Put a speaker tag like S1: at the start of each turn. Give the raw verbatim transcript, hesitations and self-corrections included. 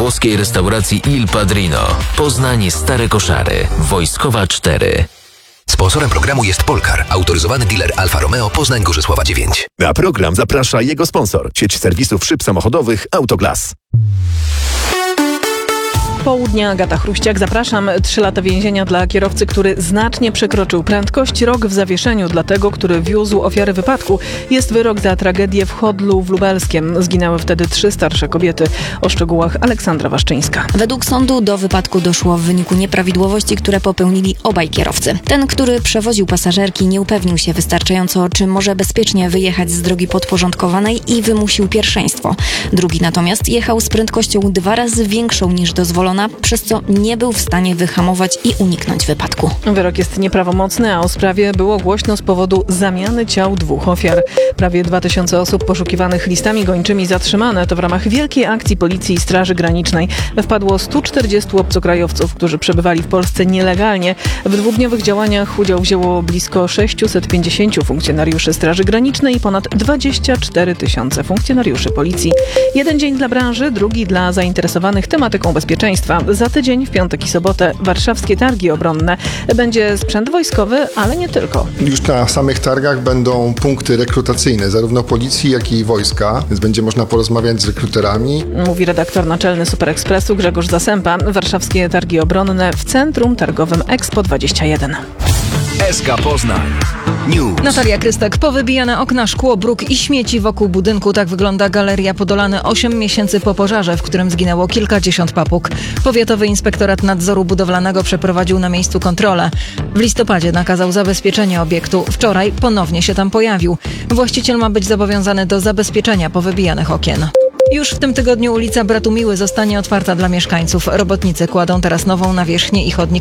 S1: włoskiej restauracji Il Padrino. Poznań Stare Koszary. Wojskowa cztery.
S2: Sponsorem programu jest Polkar, autoryzowany dealer Alfa Romeo Poznań Gorzysława dziewięć.
S3: Na program zaprasza jego sponsor, sieć serwisów szyb samochodowych Autoglas.
S4: Południa, Agata Chruściak, zapraszam. Trzy lata więzienia dla kierowcy, który znacznie przekroczył prędkość. Rok w zawieszeniu dla tego, który wiózł ofiary wypadku. Jest wyrok za tragedię w Chodlu w Lubelskiem. Zginęły wtedy trzy starsze kobiety. O szczegółach Aleksandra Waszczyńska.
S5: Według sądu do wypadku doszło w wyniku nieprawidłowości, które popełnili obaj kierowcy. Ten, który przewoził pasażerki, nie upewnił się wystarczająco, czy może bezpiecznie wyjechać z drogi podporządkowanej i wymusił pierwszeństwo. Drugi natomiast jechał z prędkością dwa razy większą niż dozwolona, przez co nie był w stanie wyhamować i uniknąć wypadku.
S4: Wyrok jest nieprawomocny, a o sprawie było głośno z powodu zamiany ciał dwóch ofiar. Prawie dwa tysiące osób poszukiwanych listami gończymi zatrzymane. To w ramach wielkiej akcji Policji i Straży Granicznej. Wpadło stu czterdziestu obcokrajowców, którzy przebywali w Polsce nielegalnie. W dwudniowych działaniach udział wzięło blisko sześciuset pięćdziesięciu funkcjonariuszy Straży Granicznej i ponad dwadzieścia cztery tysiące funkcjonariuszy Policji. Jeden dzień dla branży, drugi dla zainteresowanych tematyką bezpieczeństwa. Za tydzień, w piątek i sobotę, warszawskie targi obronne. Będzie sprzęt wojskowy, ale nie tylko.
S6: Już na samych targach będą punkty rekrutacyjne, zarówno policji, jak i wojska, więc będzie można porozmawiać z rekruterami.
S4: Mówi redaktor naczelny Super Expressu Grzegorz Zasępa. Warszawskie targi obronne w Centrum Targowym Expo dwadzieścia jeden.
S2: S K Poznań News.
S7: Natalia Krystek. Powybijane okna, szkło, bruk i śmieci wokół budynku. Tak wygląda Galeria Podolany osiem miesięcy po pożarze, w którym zginęło kilkadziesiąt papug. Powiatowy Inspektorat Nadzoru Budowlanego przeprowadził na miejscu kontrolę. W listopadzie nakazał zabezpieczenie obiektu. Wczoraj ponownie się tam pojawił. Właściciel ma być zobowiązany do zabezpieczenia powybijanych okien. Już w tym tygodniu ulica Bratumiły zostanie otwarta dla mieszkańców. Robotnicy kładą teraz nową nawierzchnię i chodnik